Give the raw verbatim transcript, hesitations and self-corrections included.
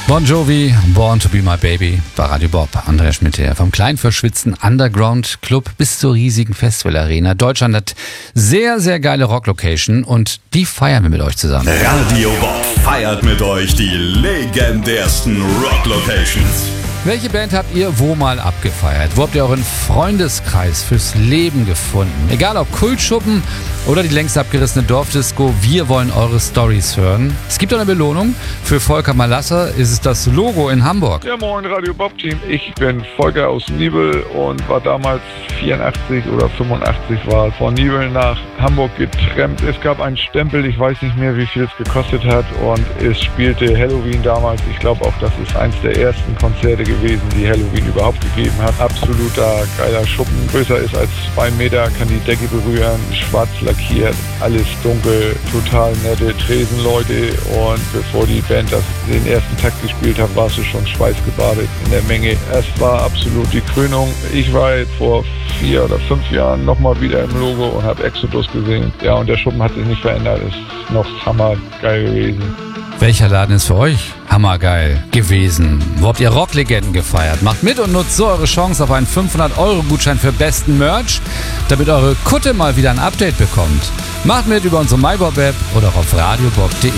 Bon Jovi, Born to be my baby, bei Radio Bob. Andreas Schmidt hier. Vom klein verschwitzten Underground-Club bis zur riesigen Festival-Arena. Deutschland hat sehr, sehr geile Rock-Location und die feiern wir mit euch zusammen. Radio Bob feiert mit euch die legendärsten Rock-Locations. Welche Band habt ihr wo mal abgefeiert? Wo habt ihr euren Freundeskreis fürs Leben gefunden? Egal ob Kultschuppen oder die längst abgerissene Dorfdisco, wir wollen eure Storys hören. Es gibt eine Belohnung. Für Volker Malasser ist es das Logo in Hamburg. Ja, moin Radio Bob Team. Ich bin Volker aus Nibel und war damals vierundachtzig oder fünfundachtzig war von Nibel nach Hamburg getrennt. Es gab einen Stempel, ich weiß nicht mehr, wie viel es gekostet hat, und es spielte Halloween damals. Ich glaube auch, das ist eins der ersten Konzerte gewesen, die Halloween überhaupt gegeben hat. Absoluter geiler Schuppen, größer ist als zwei Meter, kann die Decke berühren, schwarz lackiert, alles dunkel, total nette Tresenleute, und bevor die Band das, den ersten Takt gespielt hat, warst du schon schweißgebadet in der Menge. Es war absolut die Krönung. Ich war jetzt vor vier oder fünf Jahren nochmal wieder im Logo und habe Exodus gesehen. Ja, und der Schuppen hat sich nicht verändert, ist noch hammergeil gewesen. Welcher Laden ist für euch hammergeil gewesen? Wo habt ihr Rocklegenden gefeiert? Macht mit und nutzt so eure Chance auf einen fünfhundert Euro Gutschein für besten Merch, damit eure Kutte mal wieder ein Update bekommt. Macht mit über unsere MyBob-App oder auch auf radiobob punkt de.